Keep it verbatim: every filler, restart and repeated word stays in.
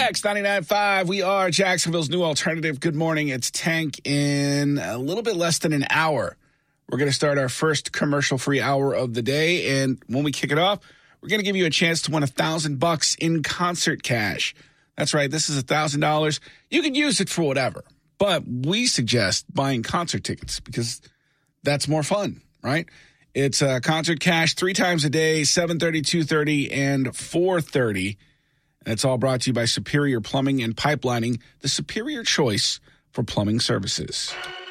X ninety-nine point five. We are Jacksonville's new alternative. Good morning. It's Tank. In a little bit less than an hour, we're going to start our first commercial-free hour of the day. And when we kick it off, we're going to give you a chance to win a thousand bucks in concert cash. That's right. This is a thousand dollars. You can use it for whatever, but we suggest buying concert tickets because that's more fun, right? It's uh, concert cash three times a day, seven thirty, two thirty, and four thirty. And it's all brought to you by Superior Plumbing and Pipelining, the superior choice for plumbing services.